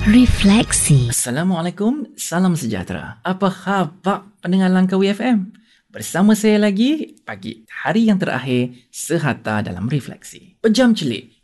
Refleksi. Assalamualaikum, salam sejahtera. Apa khabar pendengar Langkawi FM? Bersama saya lagi pagi hari yang terakhir sehata dalam refleksi. Pejam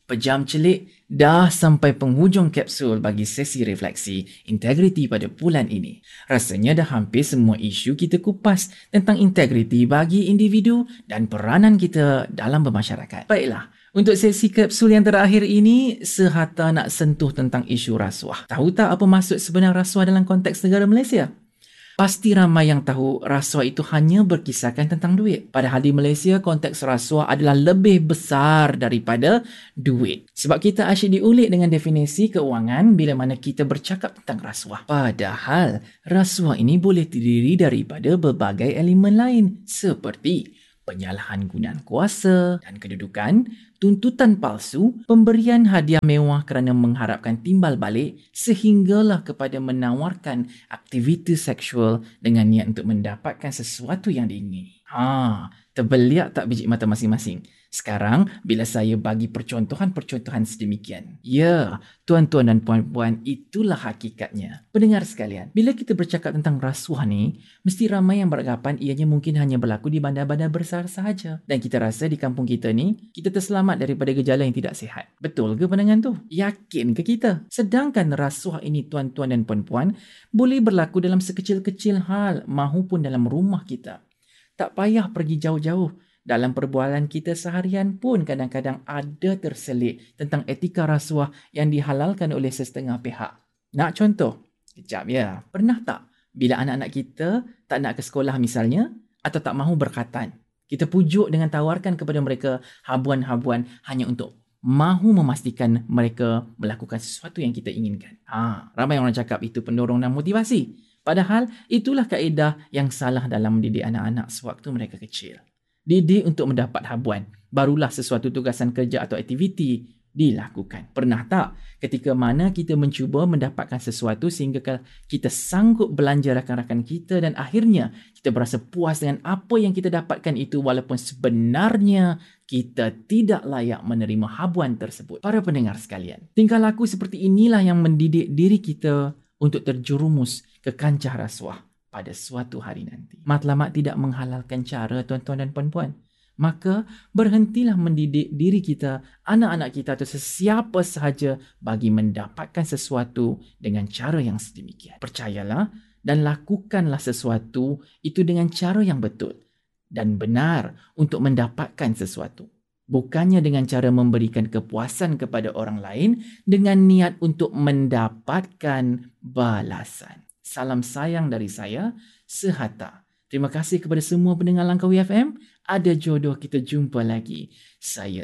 celik dah sampai penghujung kapsul bagi sesi refleksi integriti pada bulan ini. Rasanya dah hampir semua isu kita kupas tentang integriti bagi individu dan peranan kita dalam bermasyarakat. Baiklah, untuk sesi kapsul yang terakhir ini, sehata nak sentuh tentang isu rasuah. Tahu tak apa maksud sebenar rasuah dalam konteks negara Malaysia? Pasti ramai yang tahu rasuah itu hanya berkisahkan tentang duit. Padahal di Malaysia, konteks rasuah adalah lebih besar daripada duit. Sebab kita asyik diulik dengan definisi keuangan bila mana kita bercakap tentang rasuah. Padahal, rasuah ini boleh terdiri daripada berbagai elemen lain seperti penyalahan gunaan kuasa dan kedudukan, tuntutan palsu, pemberian hadiah mewah kerana mengharapkan timbal balik sehinggalah kepada menawarkan aktiviti seksual dengan niat untuk mendapatkan sesuatu yang diingini. Terbeliak tak biji mata masing-masing? Sekarang, bila saya bagi percontohan-percontohan sedemikian. Ya, tuan-tuan dan puan-puan, itulah hakikatnya. Pendengar sekalian, bila kita bercakap tentang rasuah ni, mesti ramai yang beranggapan ianya mungkin hanya berlaku di bandar-bandar besar sahaja. Dan kita rasa di kampung kita ni, kita terselamat daripada gejala yang tidak sihat. Betul ke pandangan tu? Yakin ke kita? Sedangkan rasuah ini, tuan-tuan dan puan-puan, boleh berlaku dalam sekecil-kecil hal mahupun dalam rumah kita. Tak payah pergi jauh-jauh. Dalam perbualan kita seharian pun kadang-kadang ada terselit tentang etika rasuah yang dihalalkan oleh sesetengah pihak. Nak contoh? Kejap ya. Pernah tak bila anak-anak kita tak nak ke sekolah misalnya atau tak mahu berkhatan, kita pujuk dengan tawarkan kepada mereka habuan-habuan hanya untuk mahu memastikan mereka melakukan sesuatu yang kita inginkan. Ramai orang cakap itu pendorong dan motivasi. Padahal itulah kaedah yang salah dalam mendidik anak-anak sewaktu mereka kecil. Didik untuk mendapat habuan, barulah sesuatu tugasan kerja atau aktiviti dilakukan. Pernah tak ketika mana kita mencuba mendapatkan sesuatu sehingga kita sanggup belanja rakan-rakan kita dan akhirnya kita berasa puas dengan apa yang kita dapatkan itu walaupun sebenarnya kita tidak layak menerima habuan tersebut. Para pendengar sekalian, tingkah laku seperti inilah yang mendidik diri kita untuk terjerumus ke kancah rasuah pada suatu hari nanti. Matlamat tidak menghalalkan cara, tuan-tuan dan puan-puan. Maka berhentilah mendidik diri kita, anak-anak kita atau sesiapa sahaja bagi mendapatkan sesuatu dengan cara yang sedemikian. Percayalah dan lakukanlah sesuatu itu dengan cara yang betul dan benar untuk mendapatkan sesuatu. Bukannya dengan cara memberikan kepuasan kepada orang lain dengan niat untuk mendapatkan balasan. Salam sayang dari saya, sehata. Terima kasih kepada semua pendengar Langkawi FM. Ada jodoh kita jumpa lagi. Saya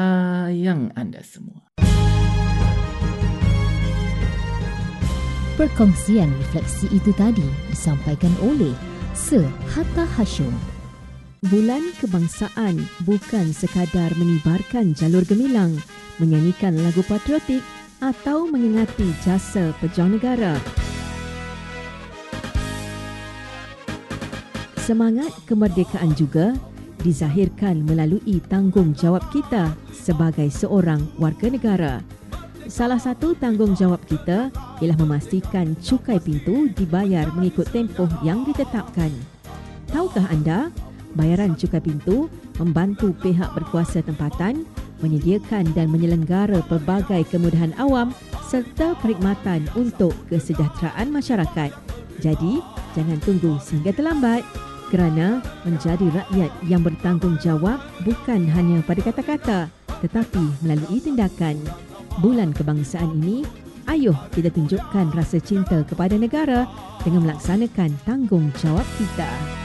sayang anda semua. Perkongsian refleksi itu tadi disampaikan oleh Sehata Hashim. Bulan kebangsaan bukan sekadar mengibarkan jalur gemilang, menyanyikan lagu patriotik atau mengingati jasa pejuang negara. Semangat kemerdekaan juga dizahirkan melalui tanggungjawab kita sebagai seorang warga negara. Salah satu tanggungjawab kita ialah memastikan cukai pintu dibayar mengikut tempoh yang ditetapkan. Tahukah anda, bayaran cukai pintu membantu pihak berkuasa tempatan menyediakan dan menyelenggara pelbagai kemudahan awam serta perkhidmatan untuk kesejahteraan masyarakat. Jadi, jangan tunggu sehingga terlambat. Kerana menjadi rakyat yang bertanggungjawab bukan hanya pada kata-kata tetapi melalui tindakan. Bulan kebangsaan ini, ayuh kita tunjukkan rasa cinta kepada negara dengan melaksanakan tanggungjawab kita.